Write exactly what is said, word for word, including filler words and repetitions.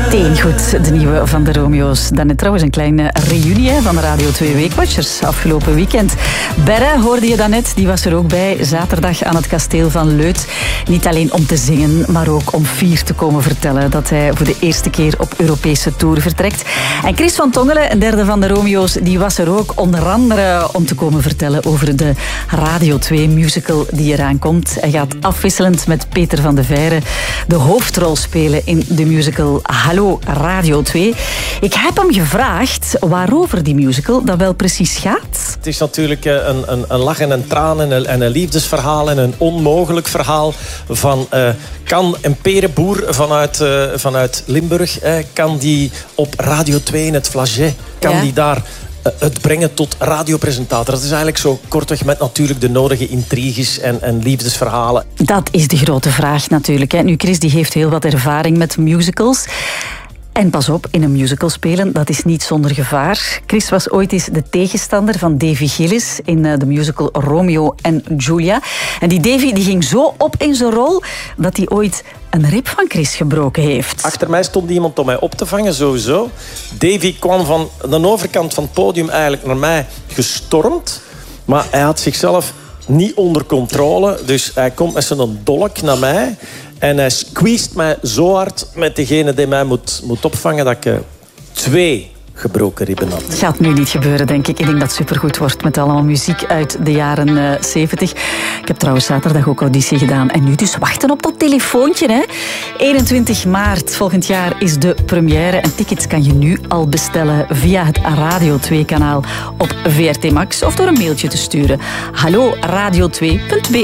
Steengoed, de nieuwe van de Romeo's. Daarnet trouwens een kleine reunie van Radio twee Weekwatchers afgelopen weekend. Berre hoorde je daarnet, die was er ook bij. Zaterdag aan het kasteel van Leuth. Niet alleen om te zingen, maar ook om fier te komen vertellen dat hij voor de eerste keer op Europese tour vertrekt. En Chris van Tongelen, een derde van de Romeo's, die was er ook onder andere om te komen vertellen over de Radio twee musical die eraan komt. Hij gaat afwisselend met Peter van de Veire de hoofdrol spelen in de musical Hallo Radio twee. Ik heb hem gevraagd waarover die musical dat wel precies gaat. Het is natuurlijk een, een, een lach en een traan en een, en een liefdesverhaal en een onmogelijk verhaal van uh, kan een perenboer vanuit, uh, vanuit Limburg, uh, kan die op Radio twee in het Flagey, kan ja. die daar uh, het brengen tot radiopresentator. Dat is eigenlijk zo kortweg met natuurlijk de nodige intriges en, en liefdesverhalen. Dat is de grote vraag natuurlijk. Hè. Nu, Chris die heeft heel wat ervaring met musicals. En pas op, in een musical spelen, dat is niet zonder gevaar. Chris was ooit eens de tegenstander van Davy Gillis in de musical Romeo en Julia. En die Davy die ging zo op in zijn rol dat hij ooit een rib van Chris gebroken heeft. Achter mij stond iemand om mij op te vangen, sowieso. Davy kwam van de overkant van het podium eigenlijk naar mij gestormd. Maar hij had zichzelf niet onder controle. Dus hij komt met zijn dolk naar mij. En hij squeezed mij zo hard met degene die mij moet, moet opvangen dat ik uh, twee gebroken ribben had. Het gaat nu niet gebeuren, denk ik. Ik denk dat het supergoed wordt met allemaal muziek uit de jaren zeventig. Uh, ik heb trouwens zaterdag ook auditie gedaan. En nu dus wachten op dat telefoontje. Hè? eenentwintig maart volgend jaar is de première. En tickets kan je nu al bestellen via het Radio twee kanaal op V R T Max. Of door een mailtje te sturen. hallo radio twee punt be